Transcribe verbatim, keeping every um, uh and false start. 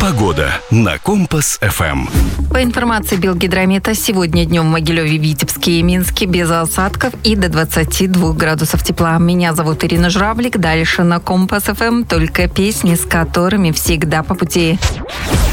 Погода на Компас-эф эм. По информации Белгидромета, сегодня днем в Могилеве, Витебске и Минске без осадков и до двадцати двух градусов тепла. Меня зовут Ирина Журавлик. Дальше на Компас-эф эм только песни, с которыми всегда по пути.